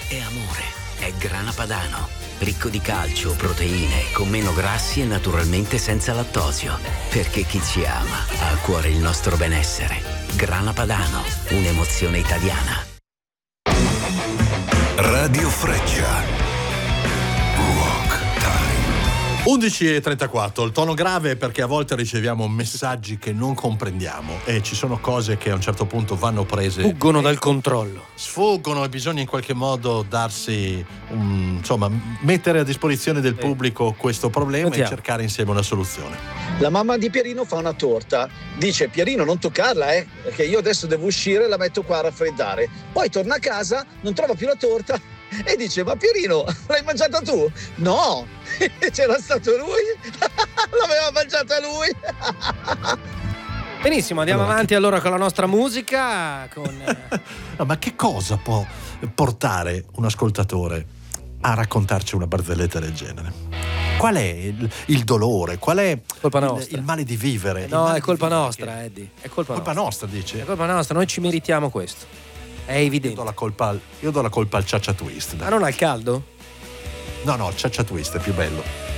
è amore, è Grana Padano. Ricco di calcio, proteine, con meno grassi e naturalmente senza lattosio. Perché chi ci ama ha a cuore il nostro benessere. Grana Padano, un'emozione italiana. Radio Freccia. 11:34, il tono grave perché a volte riceviamo messaggi che non comprendiamo e ci sono cose che a un certo punto vanno prese, fuggono dal controllo, sfuggono, e bisogna in qualche modo darsi insomma, mettere a disposizione del pubblico questo problema e cercare insieme una soluzione. La mamma di Pierino fa una torta, dice: Pierino, non toccarla, perché io adesso devo uscire e la metto qua a raffreddare. Poi torna a casa, non trova più la torta e dice: ma Pierino, l'hai mangiata tu? No, c'era stato lui, l'aveva mangiata lui. Benissimo, andiamo avanti allora con la nostra musica. No, ma che cosa può portare un ascoltatore a raccontarci una barzelletta del genere? Qual è il dolore? Qual è il male di vivere? No, è colpa nostra, Eddie. È colpa nostra, dici? È colpa nostra, noi ci meritiamo questo. È evidente. Io do la colpa al Cha-Cha Twist. Ma non al caldo? No, il Cha-Cha Twist è più bello.